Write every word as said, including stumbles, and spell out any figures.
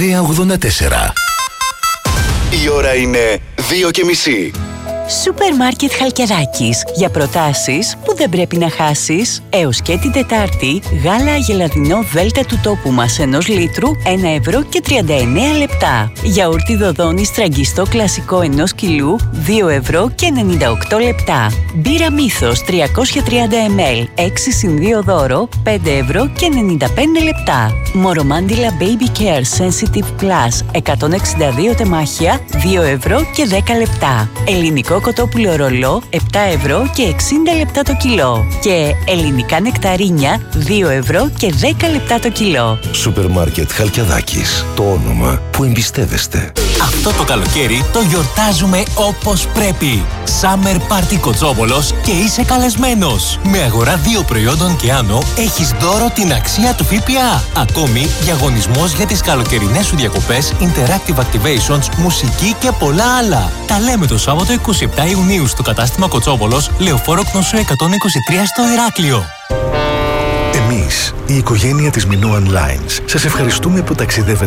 εννιά ογδόντα τέσσερα. Η ώρα είναι δύο και μισή. Σούπερ Μάρκετ Χαλκιδάκης. Για προτάσεις που δεν πρέπει να χάσεις. Έως και την Τετάρτη, γάλα αγελαδινό Δέλτα του τόπου μας ενός λίτρου, ένα ευρώ και τριάντα εννέα λεπτά. Γιαούρτι Δοδόνη στραγγιστό κλασικό ενός κιλού, δύο ευρώ και ενενήντα οκτώ λεπτά. Μπύρα Μύθος τριακόσια τριάντα μιλιλίτρα, έξι συν δύο δώρο, πέντε ευρώ και ενενήντα πέντε λεπτά. Μορομάντιλα Baby Care Sensitive Plus, εκατόν εξήντα δύο τεμάχια, δύο ευρώ και δέκα λεπτά. Ελληνικό κοτόπουλο ρολό, επτά ευρώ και εξήντα λεπτά το κιλό. Και ελληνικά νεκταρίνια, δύο ευρώ και δέκα λεπτά το κιλό. Σούπερ Μάρκετ Χαλκιδάκης. Το όνομα που εμπιστεύεστε. Αυτό το καλοκαίρι το γιορτάζουμε όπως πρέπει. Summer Party Κοτσόβολος και είσαι καλεσμένος. Με αγορά δύο προϊόντων και άνω έχεις δώρο την αξία του ΦΠΑ. Ακόμη διαγωνισμός για τις καλοκαιρινές σου διακοπές, interactive activations, μουσική και πολλά άλλα. Τα λέμε το Σάββατο είκοσι επτά Ιουνίου στο κατάστημα Κοτσόβολος, Λεωφόρο Κνωσσό εκατόν είκοσι τρία στο Ηράκλειο. Εμείς, η οικογένεια της Minoan Lines, σας ευχαριστούμε που ταξιδεύετε